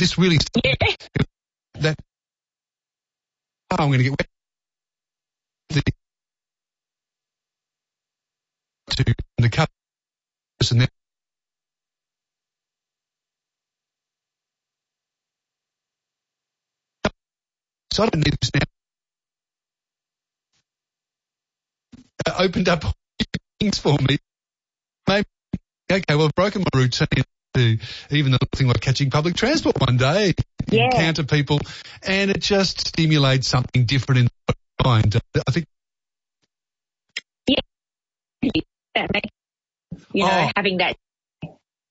this really that I'm going to get wet to the cut and then so I don't need this now. Opened up things for me. Maybe, okay, well, I've broken my routine to even the thing like catching public transport one day, encounter people, and it just stimulates something different in the mind. I think. Yeah, that makes, having that